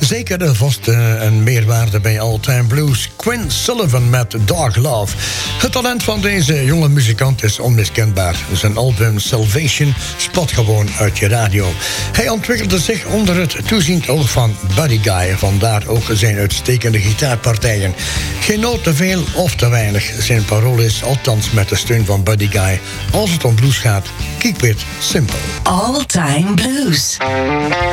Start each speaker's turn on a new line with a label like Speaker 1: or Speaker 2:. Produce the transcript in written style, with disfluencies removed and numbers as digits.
Speaker 1: Zeker vast een meerwaarde bij All Time Blues. Quinn Sullivan met Dog Love. Het talent van deze jonge muzikant is onmiskenbaar. Zijn album Salvation spot gewoon uit je radio. Hij ontwikkelde zich onder het toeziend oog van Buddy Guy. Vandaar ook zijn uitstekende gitaarpartijen. Geen noot te veel of te weinig. Zijn parool is, althans met de steun van Buddy Guy, als het om blues gaat, keep it simple.
Speaker 2: All Time Blues.